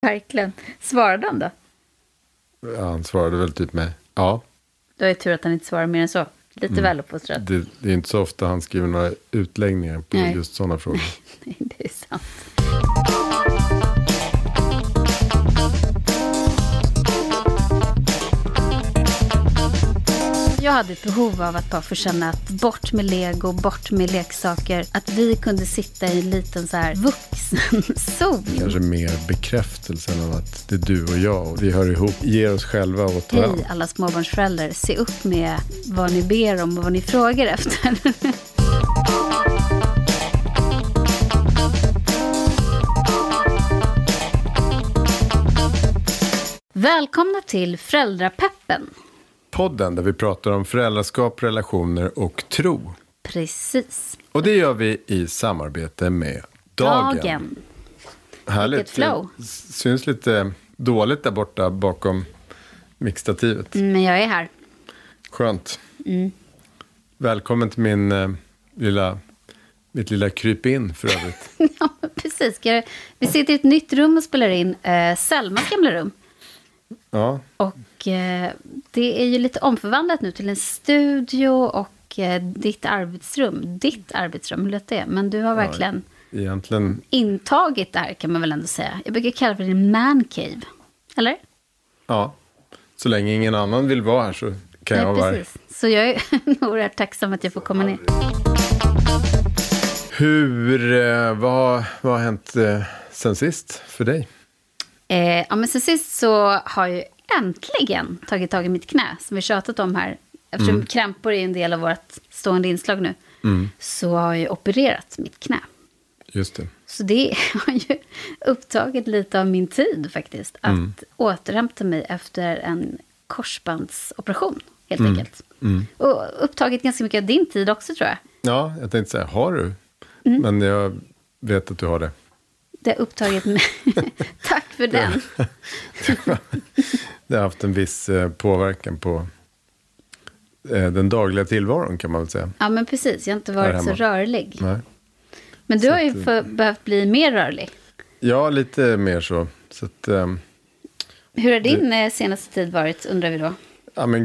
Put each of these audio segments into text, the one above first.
Verkligen. Svarade han då? Ja, han svarade väl typ med ja. Då är det tur att han inte svarar mer än så. Lite väl uppfostrad. Det är inte så ofta han skriver några utläggningar på just sådana frågor. Nej, det är sant. Jag hade ett behov av att bara få känna att bort med Lego, bort med leksaker. Att vi kunde sitta i en liten så här vuxenzon. Kanske mer bekräftelsen av att det är du och jag och vi hör ihop. Ger oss själva åt varandra. Hej alla småbarnsföräldrar, se upp med vad ni ber om och vad ni frågar efter. Välkomna till Föräldrapeppen. Podden där vi pratar om föräldraskap, relationer och tro. Precis. Och det gör vi i samarbete med Dagen. Härligt. Vilket flow. Det syns lite dåligt där borta bakom mixtativet. Men jag är här. Skönt. Välkommen till mitt lilla kryp in för övrigt. Ja, precis. Vi sitter i ett nytt rum och spelar in Selmas gamla rum. Ja. Och det är ju lite omförvandlat nu till en studio och ditt arbetsrum. Ditt arbetsrum, hur lät det? Men du har verkligen intagit det här, kan man väl ändå säga. Jag brukar kalla det din man cave. Eller? Ja. Så länge ingen annan vill vara här så kan jag vara här. Så jag är oerhört tacksam att jag får komma ner. Vad har hänt sen sist för dig? Ja, men sen sist så har jag äntligen tagit tag i mitt knä som vi tjatat om här. Eftersom krämpor är en del av vårt stående inslag nu. Så har jag opererat mitt knä. Just det. Så det har ju upptagit lite av min tid faktiskt. Att återhämta mig efter en korsbandsoperation helt enkelt. Och upptagit ganska mycket av din tid också, tror jag. Ja, jag tänkte säga, har du? Men jag vet att du har det. Det har upptagit mig. Tack för den. Det har haft en viss påverkan på den dagliga tillvaron, kan man väl säga. Ja, men precis. Jag har inte varit så rörlig. Nej. Men du har ju behövt bli mer rörlig. Ja, lite mer så. Hur har din senaste tid varit, undrar vi då? Ja, men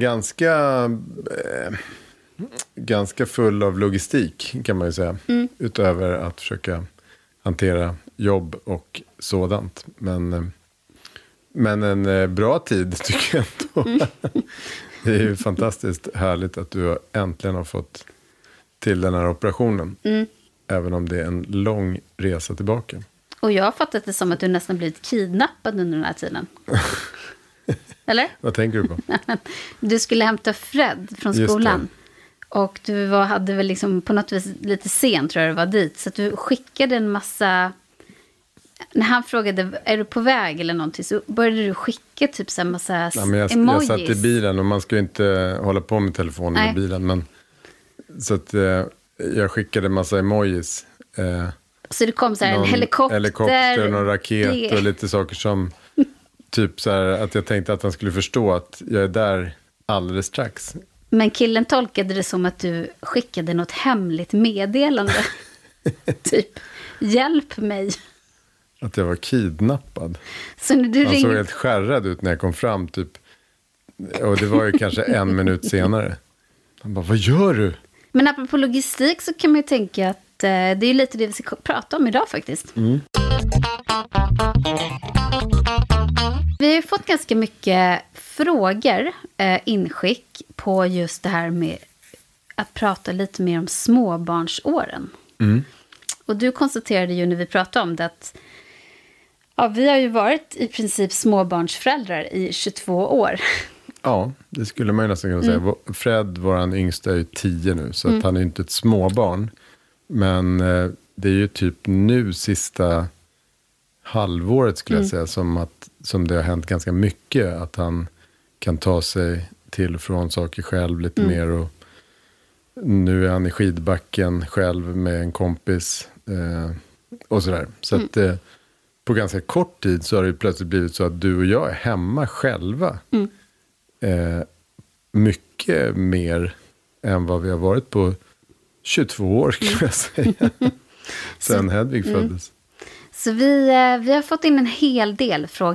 ganska full av logistik, kan man ju säga. Utöver att försöka hantera jobb och sådant. Men en bra tid, tycker jag ändå. Det är ju fantastiskt härligt att du äntligen har fått till den här operationen. Även om det är en lång resa tillbaka. Och jag har fattat det som att du nästan blivit kidnappad under den här tiden. Eller? Vad tänker du på? Du skulle hämta Fred från skolan. Och du hade väl liksom på något vis lite sent, tror jag det var, dit. Så att du skickade en massa... När han frågade, är du på väg eller någonting, så började du skicka typ så här massa emojis. Jag satt i bilen och man ska ju inte hålla på med telefonen i bilen. Men, så att jag skickade massa emojis. Så det kom så här en helikopter, någon raket och lite saker som... Typ så här att jag tänkte att han skulle förstå att jag är där alldeles strax. Men killen tolkade det som att du skickade något hemligt meddelande. Typ, hjälp mig. Att jag var kidnappad. Så när du han såg helt skärrad ut när jag kom fram typ. Och det var ju kanske 1 minut senare. Han bara, vad gör du? Men apropå logistik så kan man ju tänka att det är lite det vi ska prata om idag faktiskt. Vi har ju fått ganska mycket frågor, inskick på just det här med att prata lite mer om småbarnsåren. Och du konstaterade ju när vi pratade om det att vi har ju varit i princip småbarnsföräldrar i 22 år. Ja, det skulle man ju nästan kunna säga. Fred, våran yngsta, är ju 10 nu, så att han är ju inte ett småbarn. Men det är ju typ nu sista halvåret skulle jag säga som det har hänt ganska mycket. Att han kan ta sig till och från saker själv lite mer. Och nu är han i skidbacken själv med en kompis och sådär. Så att på ganska kort tid så har det plötsligt blivit så att du och jag är hemma själva. Mycket mer än vad vi har varit på 22 år, skulle jag säga. Sen Hedvig föddes. Så vi har fått in en hel del frågor